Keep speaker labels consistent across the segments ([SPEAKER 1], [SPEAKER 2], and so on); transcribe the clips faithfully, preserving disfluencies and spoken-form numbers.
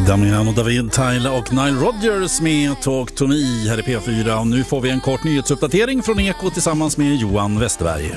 [SPEAKER 1] Damian och David Tyler och Nile Rodgers med Talk to Me här i P fyra. Och nu får vi en kort nyhetsuppdatering från Eko tillsammans med Johan Westerberg.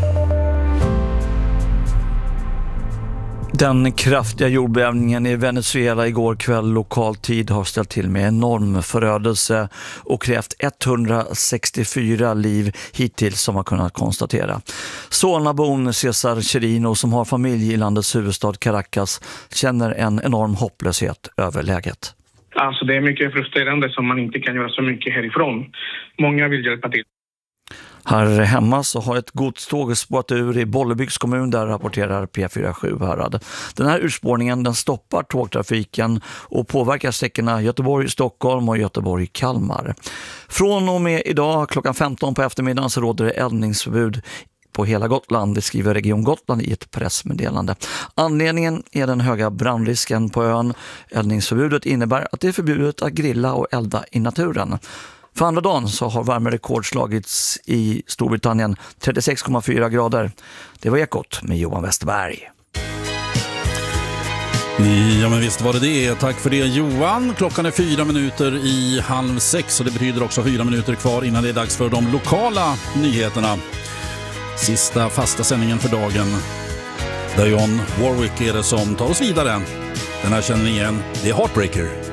[SPEAKER 2] Den kraftiga jordbävningen i Venezuela igår kväll lokal tid har ställt till med enorm förödelse och krävt etthundrasextiofyra liv hittills som har kunnat konstatera. Solnabon Cesar Chirino som har familj i landets huvudstad Caracas känner en enorm hopplöshet över läget.
[SPEAKER 3] Alltså det är mycket frustrerande som man inte kan göra så mycket härifrån. Många vill hjälpa till.
[SPEAKER 2] Här hemma så har ett godståg spårat ur i Bollebygds kommun, där rapporterar P fyra sju Härad. Den här urspårningen den stoppar tågtrafiken och påverkar sträckorna Göteborg-Stockholm och Göteborg-Kalmar. Från och med idag klockan femton på eftermiddagen så råder det eldningsförbud på hela Gotland, det skriver Region Gotland i ett pressmeddelande. Anledningen är den höga brandrisken på ön. Eldningsförbudet innebär att det är förbjudet att grilla och elda i naturen. För andra dagen så har värmerekord slagits i Storbritannien, trettiosex komma fyra grader. Det var Ekot med Johan Westerberg.
[SPEAKER 1] Ja, men visst var det det. Tack för det, Johan. Klockan är fyra minuter i halv sex och det betyder också fyra minuter kvar innan det är dags för de lokala nyheterna. Sista fasta sändningen för dagen. Dionne Warwick är det som tar oss vidare. Den här känner ni igen. Det är Heartbreaker.